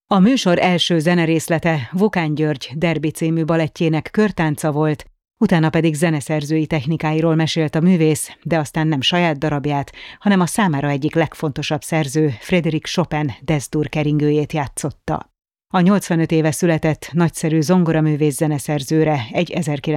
A műsor első zenerészlete Vokán György Derby című balettjének körtánca volt, utána pedig zeneszerzői technikáiról mesélt a művész, de aztán nem saját darabját, hanem a számára egyik legfontosabb szerző, Frédéric Chopin Des-dur keringőjét játszotta. A 85 éve született nagyszerű zongoraművész zeneszerzőre egy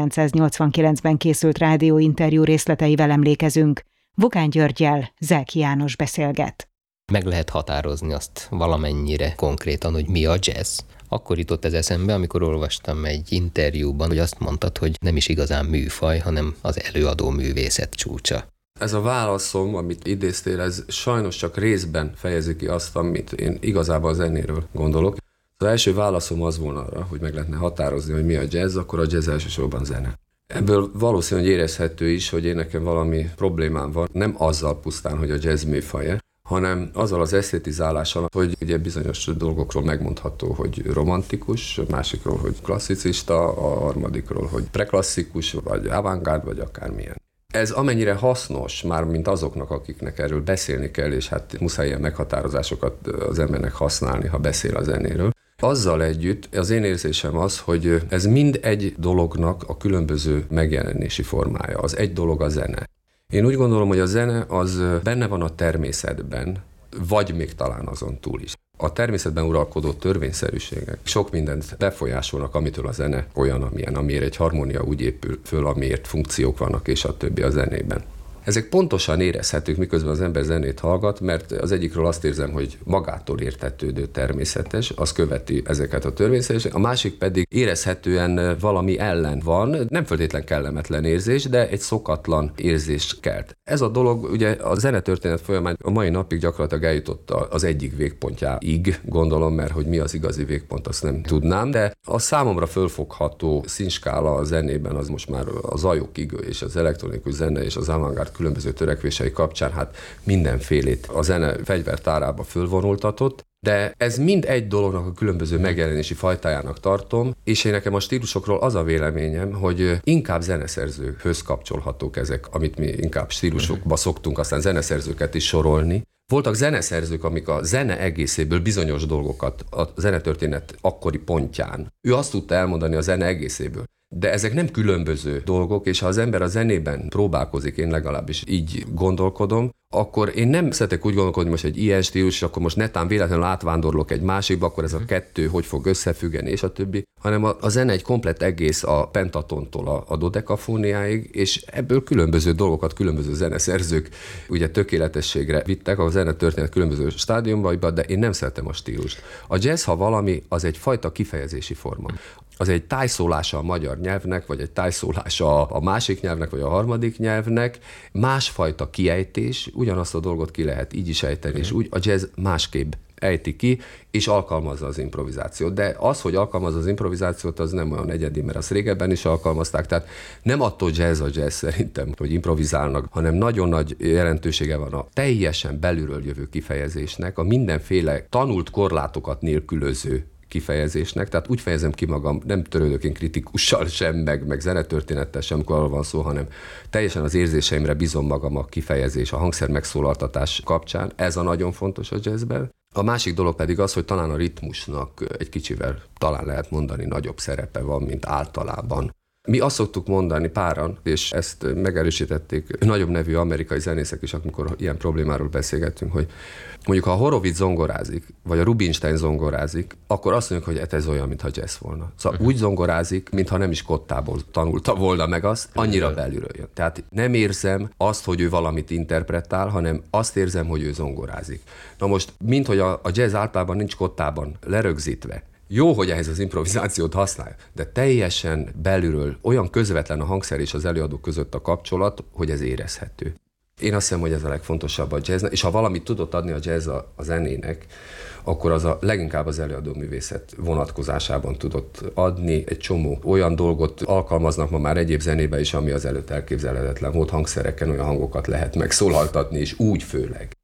1989-ben készült rádióinterjú részleteivel emlékezünk. Vokán Györggyel Zelki János beszélget. Meg lehet határozni azt valamennyire konkrétan, hogy mi a jazz. Akkor jutott ez eszembe, amikor olvastam egy interjúban, hogy azt mondtad, hogy nem is igazán műfaj, hanem az előadó művészet csúcsa. Ez a válaszom, amit idéztél, ez sajnos csak részben fejezi ki azt, amit én igazából a zenéről gondolok. Az első válaszom az volna arra, hogy meg lehetne határozni, hogy mi a jazz, akkor a jazz elsősorban zene. Ebből valószínűleg érezhető is, hogy én nekem valami problémám van, nem azzal pusztán, hogy a jazz műfaja, hanem azzal az esztétizálással, hogy ugye bizonyos dolgokról megmondható, hogy romantikus, a másikról, hogy klasszicista, a harmadikról, hogy preklasszikus, vagy avantgárd, vagy akármilyen. Ez amennyire hasznos már, mint azoknak, akiknek erről beszélni kell, és hát muszáj ilyen meghatározásokat az embernek használni, ha beszél a zenéről. Azzal együtt az én érzésem az, hogy ez mind egy dolognak a különböző megjelenési formája. Az egy dolog a zene. Én úgy gondolom, hogy a zene az benne van a természetben, vagy még talán azon túl is. A természetben uralkodó törvényszerűségek sok mindent befolyásolnak, amitől a zene olyan, amilyen, amiért egy harmónia úgy épül föl, amiért funkciók vannak, és a többi a zenében. Ezek pontosan érezhetők, miközben az ember zenét hallgat, mert az egyikről azt érzem, hogy magától értetődő, természetes, az követi ezeket a törvényszerűségeket, a másik pedig érezhetően valami ellen van, nem feltétlen kellemetlen érzés, de egy szokatlan érzést kelt. Ez a dolog ugye a zenetörténet folyamán a mai napig gyakorlatilag eljutott az egyik végpontjáig, gondolom, mert hogy mi az igazi végpont, azt nem tudnám, de a számomra fölfogható színskála a zenében az most már a zajokig, és az elektronikus zene és az avantgárd különböző törekvései kapcsán hát mindenfélét a zene fegyvertárába fölvonultatott, de ez mind egy dolognak a különböző megjelenési fajtájának tartom, és én nekem a stílusokról az a véleményem, hogy inkább zeneszerzőhöz kapcsolhatók ezek, amit mi inkább stílusokba szoktunk aztán zeneszerzőket is sorolni. Voltak zeneszerzők, amik a zene egészéből bizonyos dolgokat a zenetörténet akkori pontján. Ő azt tudta elmondani a zene egészéből. De ezek nem különböző dolgok, és ha az ember a zenében próbálkozik, én legalábbis így gondolkodom, akkor én nem szeretek úgy gondolkodni, most egy ilyen stílus, és akkor most netán véletlenül átvándorlok egy másikba, akkor ez a kettő hogy fog összefüggeni, és a többi, hanem a zene egy komplett egész a pentatontól a dodekafóniáig, és ebből különböző dolgokat különböző zeneszerzők ugye tökéletességre vittek a zenetörténet különböző stádiumaiba, de én nem szeretem a stílust. A jazz, ha valami, az egy fajta kifejezési forma. Az egy tájszólása a magyar nyelvnek, vagy egy tájszólása a másik nyelvnek, vagy a harmadik nyelvnek, másfajta kiejtés, ugyanazt a dolgot ki lehet így is ejteni, és úgy a jazz másképp ejti ki, és alkalmazza az improvizációt. De az, hogy alkalmazza az improvizációt, az nem olyan egyedi, mert azt régebben is alkalmazták, tehát nem attól jazz a jazz szerintem, hogy improvizálnak, hanem nagyon nagy jelentősége van a teljesen belülről jövő kifejezésnek, a mindenféle tanult korlátokat nélkülöző kifejezésnek, tehát úgy fejezem ki magam, nem törődök én kritikussal sem, meg zenetörténettel sem, amikor arról van szó, hanem teljesen az érzéseimre bízom magam a kifejezés, a hangszer megszólaltatás kapcsán. Ez a nagyon fontos a jazzben. A másik dolog pedig az, hogy talán a ritmusnak egy kicsivel talán lehet mondani nagyobb szerepe van, mint általában. Mi azt szoktuk mondani páran, és ezt megerősítették nagyobb nevű amerikai zenészek is, amikor ilyen problémáról beszélgettünk, hogy mondjuk ha a Horowitz zongorázik, vagy a Rubinstein zongorázik, akkor azt mondjuk, hogy ez olyan, mintha jazz volna. Szóval úgy zongorázik, mintha nem is kottából tanulta volna meg azt, annyira belülről jön. Tehát nem érzem azt, hogy ő valamit interpretál, hanem azt érzem, hogy ő zongorázik. Na most, minthogy a jazz általában nincs kottában lerögzítve, jó, hogy ehhez az improvizációt használja, de teljesen belülről olyan közvetlen a hangszer és az előadó között a kapcsolat, hogy ez érezhető. Én azt hiszem, hogy ez a legfontosabb a jazznek, és ha valamit tudott adni a jazz a zenének, akkor az a leginkább az előadó művészet vonatkozásában tudott adni. Egy csomó olyan dolgot alkalmaznak ma már egyéb zenébe is, ami az előtt elképzelhetetlen volt. Hangszereken olyan hangokat lehet megszólaltatni, és úgy főleg.